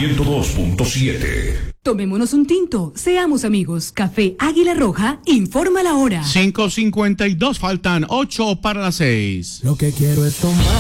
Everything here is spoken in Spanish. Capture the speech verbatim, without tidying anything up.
ciento dos punto siete. Tomémonos un tinto, seamos amigos. Café Águila Roja, informa la hora. cinco cincuenta y dos, faltan ocho para las seis. Lo que quiero es tomar.